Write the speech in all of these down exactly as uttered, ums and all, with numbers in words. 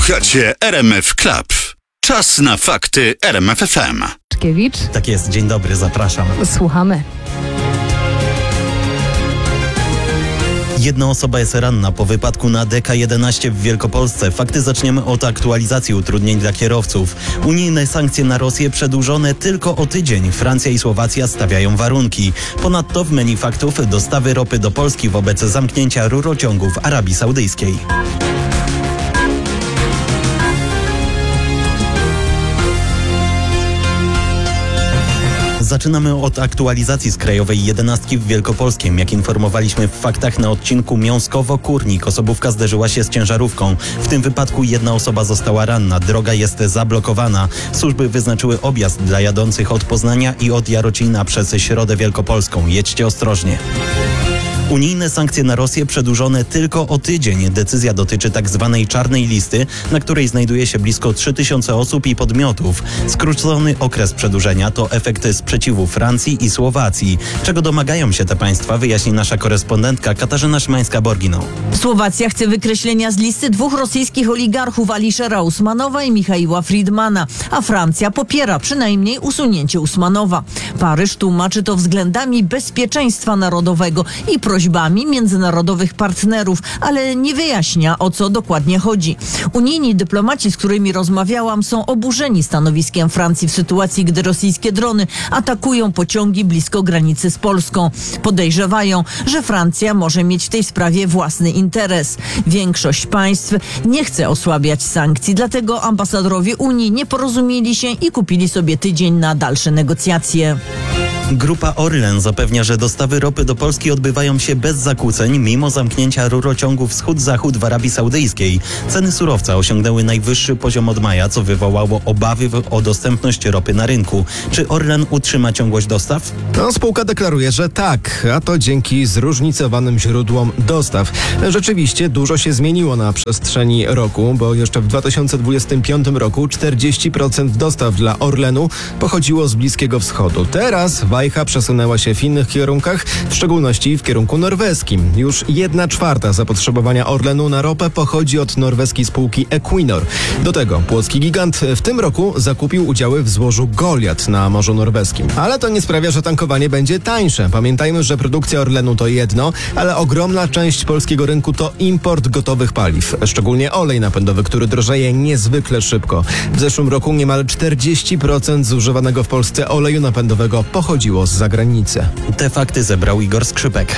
Słuchacie R M F Club. Czas na fakty R M F F M. Szkiewicz. Tak jest, dzień dobry, zapraszam. Słuchamy. Jedna osoba jest ranna po wypadku na D K jedenaście w Wielkopolsce. Fakty zaczniemy od aktualizacji utrudnień dla kierowców. Unijne sankcje na Rosję przedłużone tylko o tydzień. Francja i Słowacja stawiają warunki. Ponadto w menu faktów dostawy ropy do Polski wobec zamknięcia rurociągu w Arabii Saudyjskiej. Zaczynamy od aktualizacji z krajowej jedenastki w Wielkopolskiem. Jak informowaliśmy w faktach na odcinku Miąskowo-Kurnik, osobówka zderzyła się z ciężarówką. W tym wypadku jedna osoba została ranna. Droga jest zablokowana. Służby wyznaczyły objazd dla jadących od Poznania i od Jarocina przez Środę Wielkopolską. Jedźcie ostrożnie. Unijne sankcje na Rosję przedłużone tylko o tydzień. Decyzja dotyczy tak zwanej czarnej listy, na której znajduje się blisko trzy tysiące osób i podmiotów. Skrócony okres przedłużenia to efekt sprzeciwu Francji i Słowacji. Czego domagają się te państwa, wyjaśni nasza korespondentka Katarzyna Szymańska-Borgino. Słowacja chce wykreślenia z listy dwóch rosyjskich oligarchów, Aliszera Usmanowa i Michaiła Friedmana, a Francja popiera przynajmniej usunięcie Usmanowa. Paryż tłumaczy to względami bezpieczeństwa narodowego i prośbami międzynarodowych partnerów, ale nie wyjaśnia, o co dokładnie chodzi. Unijni dyplomaci, z którymi rozmawiałam, są oburzeni stanowiskiem Francji w sytuacji, gdy rosyjskie drony atakują pociągi blisko granicy z Polską. Podejrzewają, że Francja może mieć w tej sprawie własny interes. Większość państw nie chce osłabiać sankcji, dlatego ambasadorowie Unii nie porozumieli się i kupili sobie tydzień na dalsze negocjacje. Grupa Orlen zapewnia, że dostawy ropy do Polski odbywają się bez zakłóceń, mimo zamknięcia rurociągu wschód-zachód w Arabii Saudyjskiej. Ceny surowca osiągnęły najwyższy poziom od maja, co wywołało obawy o dostępność ropy na rynku. Czy Orlen utrzyma ciągłość dostaw? No, spółka deklaruje, że tak, a to dzięki zróżnicowanym źródłom dostaw. Rzeczywiście dużo się zmieniło na przestrzeni roku, bo jeszcze w dwa tysiące dwudziestym piątym roku czterdzieści procent dostaw dla Orlenu pochodziło z Bliskiego Wschodu. Teraz wajcha przesunęła się w innych kierunkach, w szczególności w kierunku norweskim. Już jedna czwarta zapotrzebowania Orlenu na ropę pochodzi od norweskiej spółki Equinor. Do tego płocki gigant w tym roku zakupił udziały w złożu Goliat na Morzu Norweskim. Ale to nie sprawia, że tankowanie będzie tańsze. Pamiętajmy, że produkcja Orlenu to jedno, ale ogromna część polskiego rynku to import gotowych paliw. Szczególnie olej napędowy, który drożeje niezwykle szybko. W zeszłym roku niemal czterdzieści procent zużywanego w Polsce oleju napędowego pochodziło z zagranicy. Te fakty zebrał Igor Skrzypek.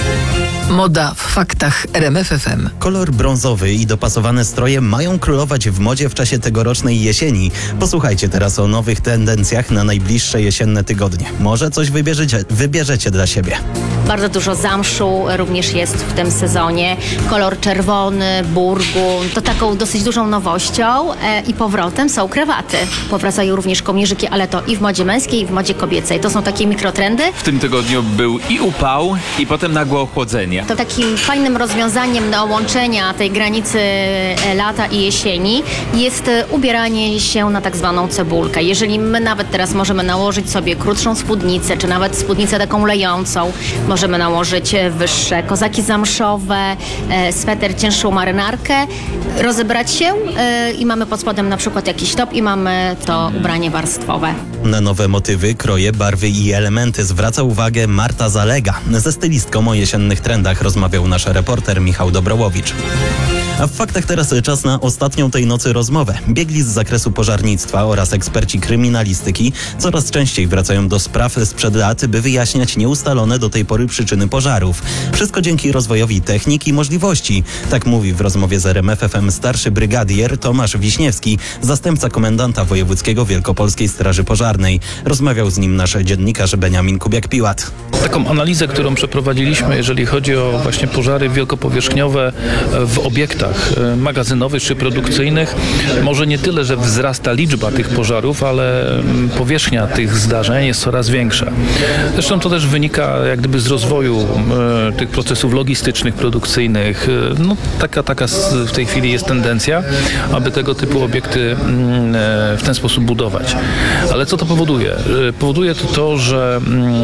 Moda w faktach R M F F M. Kolor brązowy i dopasowane stroje mają królować w modzie w czasie tegorocznej jesieni. Posłuchajcie teraz o nowych tendencjach na najbliższe jesienne tygodnie. Może coś wybierzecie, wybierzecie dla siebie. Bardzo dużo zamszu również jest w tym sezonie. Kolor czerwony, burgund. To taką dosyć dużą nowością e, i powrotem są krawaty. Powracają również kołnierzyki, ale to i w modzie męskiej, i w modzie kobiecej. To są takie mikrotrendy. W tym tygodniu był i upał, i potem nagłe ochłodzenie. To takim fajnym rozwiązaniem do łączenia tej granicy lata i jesieni jest ubieranie się na tak zwaną cebulkę. Jeżeli my nawet teraz możemy nałożyć sobie krótszą spódnicę, czy nawet spódnicę taką lejącą, możemy nałożyć wyższe kozaki zamszowe, sweter, cięższą marynarkę, rozebrać się i mamy pod spodem na przykład jakiś top i mamy to ubranie warstwowe. Na nowe motywy, kroje, barwy i elementy zwraca uwagę Marta Zalega. Ze stylistką o jesiennych trendach rozmawiał nasz reporter Michał Dobrołowicz. A w faktach teraz czas na ostatnią tej nocy rozmowę. Biegli z zakresu pożarnictwa oraz eksperci kryminalistyki coraz częściej wracają do spraw sprzed lat, by wyjaśniać nieustalone do tej pory przyczyny pożarów. Wszystko dzięki rozwojowi technik i możliwości. Tak mówi w rozmowie z R M F F M starszy brygadier Tomasz Wiśniewski, zastępca komendanta wojewódzkiego Wielkopolskiej Straży Pożarnej. Rozmawiał z nim nasz dziennikarz Beniamin Kubiak-Piłat. Taką analizę, którą przeprowadziliśmy, jeżeli chodzi o właśnie pożary wielkopowierzchniowe w obiektach magazynowych czy produkcyjnych, może nie tyle, że wzrasta liczba tych pożarów, ale powierzchnia tych zdarzeń jest coraz większa. Zresztą to też wynika jak gdyby z rozwoju e, tych procesów logistycznych, produkcyjnych. No, taka, taka w tej chwili jest tendencja, aby tego typu obiekty e, w ten sposób budować. Ale co to powoduje? E, powoduje to to, że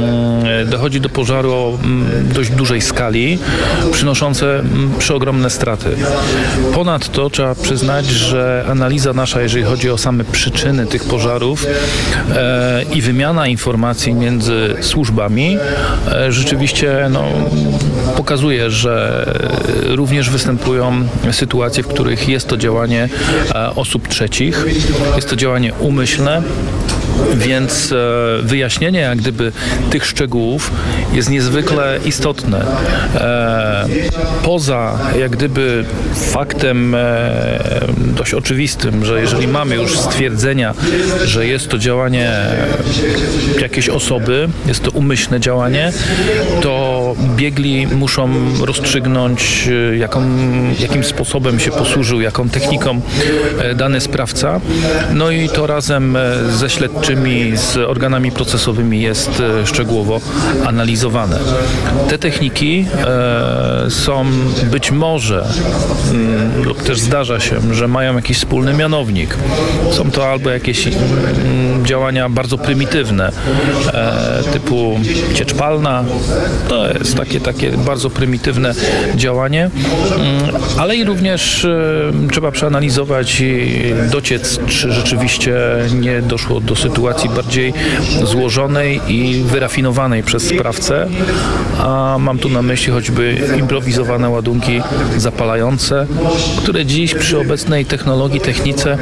e, dochodzi do pożaru o dość dużej skali, przynoszące przeogromne straty. Ponadto trzeba przyznać, że analiza nasza, jeżeli chodzi o same przyczyny tych pożarów e, i wymiana informacji między służbami, e, rzeczywiście no, pokazuje, że również występują sytuacje, w których jest to działanie e, osób trzecich, jest to działanie umyślne. Więc e, wyjaśnienie jak gdyby tych szczegółów jest niezwykle istotne. E, poza jak gdyby faktem e, dość oczywistym, że jeżeli mamy już stwierdzenia, że jest to działanie jakiejś osoby, jest to umyślne działanie, to biegli muszą rozstrzygnąć, jaką, jakim sposobem się posłużył, jaką techniką e, dany sprawca. No i to razem ze śledczymi, z organami procesowymi jest e, szczegółowo analizowane. Te techniki e, są być może mm, lub też zdarza się, że mają jakiś wspólny mianownik. Są to albo jakieś mm, działania bardzo prymitywne e, typu ciecz palna. To jest takie, takie bardzo prymitywne działanie, mm, ale i również e, trzeba przeanalizować i dociec, czy rzeczywiście nie doszło do sytuacji bardziej złożonej i wyrafinowanej przez sprawcę, a mam tu na myśli choćby improwizowane ładunki zapalające, które dziś przy obecnej technologii, technice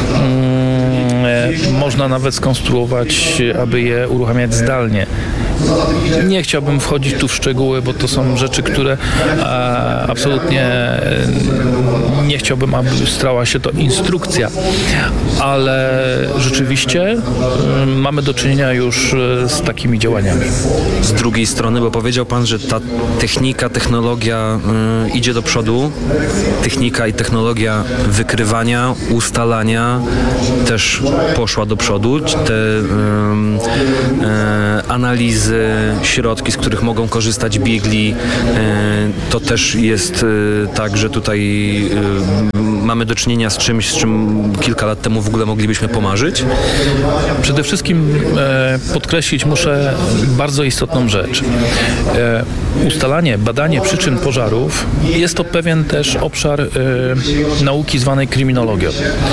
mm, można nawet skonstruować, aby je uruchamiać zdalnie. Nie chciałbym wchodzić tu w szczegóły, bo to są rzeczy, które e, absolutnie e, nie chciałbym, aby stała się to instrukcja, ale rzeczywiście e, mamy do czynienia już e, z takimi działaniami. Z drugiej strony, bo powiedział Pan, że ta technika, technologia y, idzie do przodu, technika i technologia wykrywania, ustalania też poszła do przodu. Te y, y, analizy, środki, z których mogą korzystać biegli, to też jest tak, że tutaj mamy do czynienia z czymś, z czym kilka lat temu w ogóle moglibyśmy pomarzyć? Przede wszystkim podkreślić muszę bardzo istotną rzecz. Ustalanie, badanie przyczyn pożarów jest to pewien też obszar nauki zwanej kryminologią.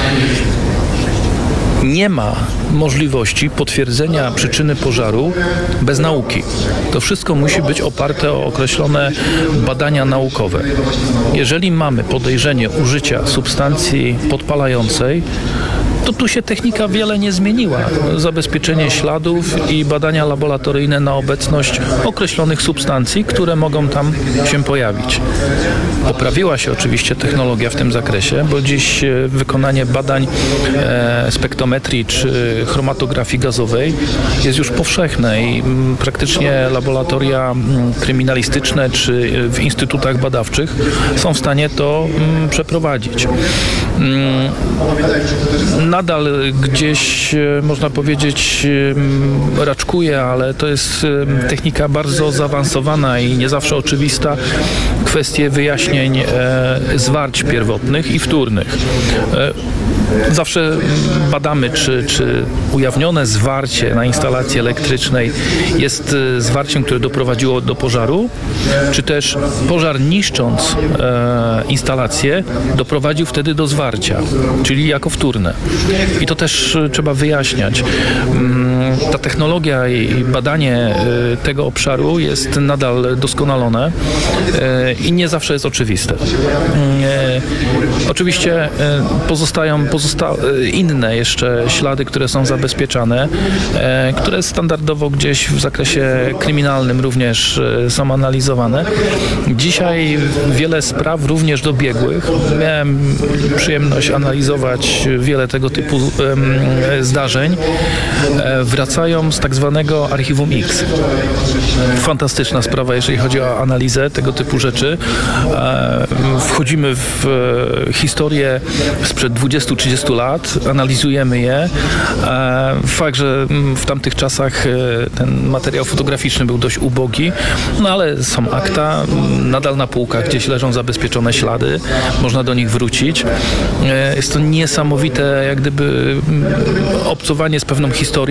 Nie ma możliwości potwierdzenia przyczyny pożaru bez nauki. To wszystko musi być oparte o określone badania naukowe. Jeżeli mamy podejrzenie użycia substancji podpalającej, to tu się technika wiele nie zmieniła. Zabezpieczenie śladów i badania laboratoryjne na obecność określonych substancji, które mogą tam się pojawić. Poprawiła się oczywiście technologia w tym zakresie, bo dziś wykonanie badań e, spektrometrii czy chromatografii gazowej jest już powszechne i m, praktycznie laboratoria m, kryminalistyczne czy w instytutach badawczych są w stanie to m, przeprowadzić. M, Nadal gdzieś, można powiedzieć, raczkuje, ale to jest technika bardzo zaawansowana i nie zawsze oczywista. Kwestie wyjaśnień e, zwarć pierwotnych i wtórnych. E, Zawsze badamy, czy, czy ujawnione zwarcie na instalacji elektrycznej jest zwarciem, które doprowadziło do pożaru, czy też pożar niszcząc e, instalację doprowadził wtedy do zwarcia, czyli jako wtórne. I to też trzeba wyjaśniać. Ta technologia i badanie tego obszaru jest nadal doskonalone i nie zawsze jest oczywiste. Oczywiście pozostają pozosta- inne jeszcze ślady, które są zabezpieczane, które standardowo gdzieś w zakresie kryminalnym również są analizowane. Dzisiaj wiele spraw, również do biegłych. Miałem przyjemność analizować wiele tego typu zdarzeń. Wracają z tak zwanego archiwum X. Fantastyczna sprawa, jeżeli chodzi o analizę tego typu rzeczy. Wchodzimy w historię sprzed dwudziestu trzydziestu lat, analizujemy je. Fakt, że w tamtych czasach ten materiał fotograficzny był dość ubogi, no ale są akta, nadal na półkach gdzieś leżą zabezpieczone ślady, można do nich wrócić. Jest to niesamowite jak gdyby obcowanie z pewną historią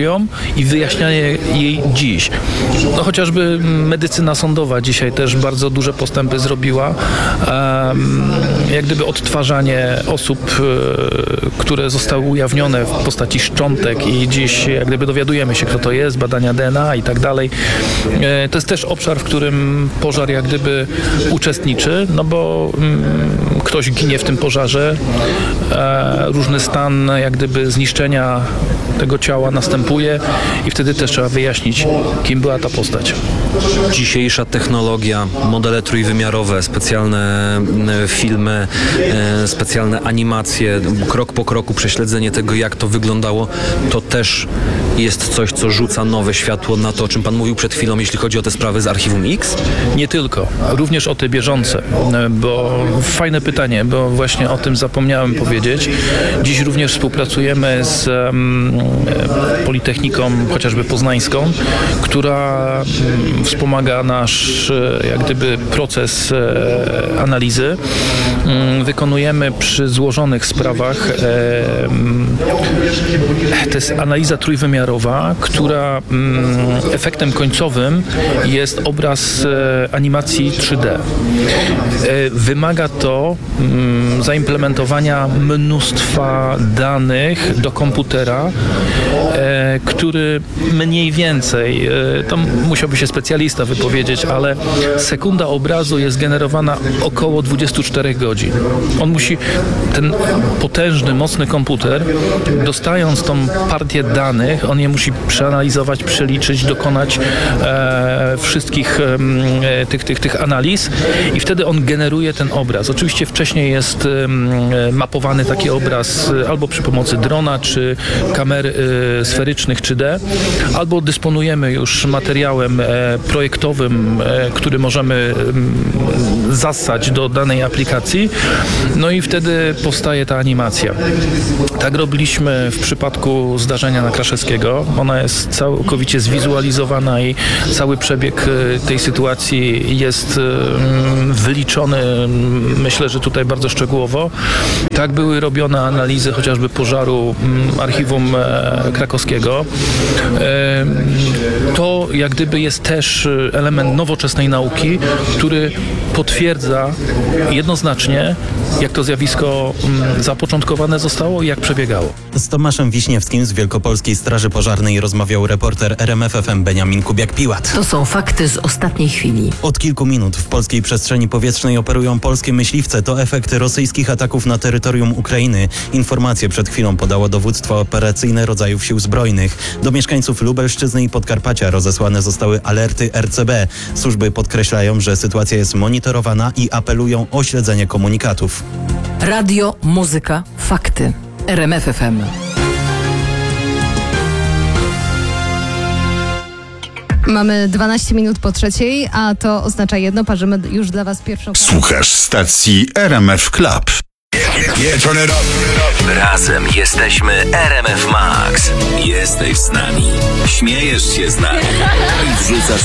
i wyjaśnianie jej dziś. No chociażby medycyna sądowa dzisiaj też bardzo duże postępy zrobiła. Um, jak gdyby odtwarzanie osób, które zostały ujawnione w postaci szczątek i dziś jak gdyby dowiadujemy się, kto to jest, badania D N A i tak dalej. To jest też obszar, w którym pożar jak gdyby uczestniczy, no bo um, ktoś ginie w tym pożarze, e, różny stan jak gdyby zniszczenia tego ciała następuje i wtedy też trzeba wyjaśnić, kim była ta postać. Dzisiejsza technologia, modele trójwymiarowe, specjalne filmy, specjalne animacje, krok po kroku prześledzenie tego, jak to wyglądało, to też jest coś, co rzuca nowe światło na to, o czym pan mówił przed chwilą, jeśli chodzi o te sprawy z Archiwum X? Nie tylko, również o te bieżące, bo fajne pytanie, bo właśnie o tym zapomniałem powiedzieć. Dziś również współpracujemy z um, Politechniką chociażby poznańską, która um, wspomaga nasz jak gdyby proces e, analizy. Um, wykonujemy przy złożonych sprawach e, to jest analiza trójwymiarowa, która um, efektem końcowym jest obraz e, animacji trzy D. E, wymaga to um, zaimplementowania mnóstwa danych do komputera, e, który mniej więcej, e, to musiałby się specjalista wypowiedzieć, ale sekunda obrazu jest generowana około dwadzieścia cztery godzin. On musi, ten potężny, mocny komputer, dostając tą partię danych, on je musi przeanalizować, przeliczyć, dokonać e, wszystkich e, tych, tych, tych analiz i wtedy on generuje ten obraz. Oczywiście wcześniej jest e, mapowany taki obraz e, albo przy pomocy drona, czy kamer e, sferycznych trzy D, albo dysponujemy już materiałem e, projektowym, e, który możemy e, zassać do danej aplikacji, no i wtedy powstaje ta animacja. Tak robiliśmy w przypadku zdarzenia na Kraszewskiego. Ona jest całkowicie zwizualizowana i cały przebieg tej sytuacji jest wyliczony, myślę, że tutaj bardzo szczegółowo. Tak były robione analizy chociażby pożaru Archiwum Krakowskiego. To jak gdyby jest też element nowoczesnej nauki, który potwierdza jednoznacznie, jak to zjawisko zapoczątkowane zostało i jak przebiegało. Z Tomaszem Wiśniewskim z Wielkopolskiej Straży Pożarnej rozmawiał reporter R M F F M Beniamin Kubiak-Piłat. To są fakty z ostatniej chwili. Od kilku minut w polskiej przestrzeni powietrznej operują polskie myśliwce. To efekt rosyjskich ataków na terytorium Ukrainy. Informacje przed chwilą podało Dowództwo Operacyjne Rodzajów Sił Zbrojnych. Do mieszkańców Lubelszczyzny i Podkarpacia rozesłane zostały alerty R C B. Służby podkreślają, że sytuacja jest monitorowana i apelują o śledzenie komunikatów. Radio, muzyka, fakty. R M F F M. Mamy dwanaście minut po trzeciej, a to oznacza jedno, parzymy już dla Was pierwszą... Słuchasz stacji R M F Club. Razem jesteśmy R M F Max. Jesteś z nami. Śmiejesz się z nami. I wrzucasz